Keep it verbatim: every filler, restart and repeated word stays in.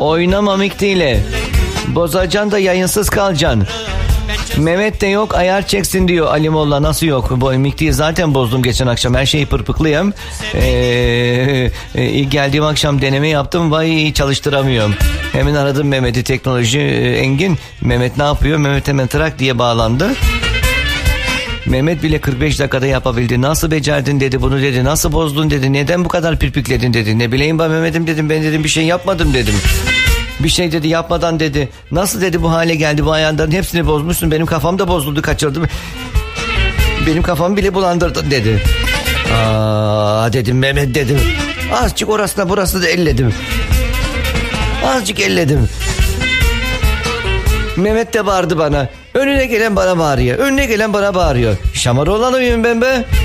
Oynama Mikti'yle. Bozacan da yayınsız kalacaksın. Mehmet de yok, ayar çeksin diyor Ali Molla. Nasıl yok? Bu Mikti'yi zaten bozdum geçen akşam. Her şeyi pırpıklıyım. Ee, e, ilk geldiğim akşam deneme yaptım. Vay, çalıştıramıyorum. Hemen aradım Mehmet'i, teknoloji e, Engin. Mehmet ne yapıyor? Mehmet hemen trak diye bağlandı. Mehmet bile kırk beş dakikada yapabildi. Nasıl becerdin dedi bunu dedi. Nasıl bozdun dedi. Neden bu kadar pirpikledin dedi. Ne bileyim ben Mehmet'im dedim. Ben dedim bir şey yapmadım dedim. Bir şey dedi yapmadan dedi. Nasıl dedi bu hale geldi, bu ayağından hepsini bozmuşsun. Benim kafam da bozuldu, kaçırdım. Benim kafamı bile bulandırdın dedi. Aa dedim Mehmet dedim. Azıcık orasına burasını da elledim. Azıcık elledim. Mehmet de bağırdı bana. Önüne gelen bana bağırıyor. Önüne gelen bana bağırıyor. Şamar olan oyun ben be.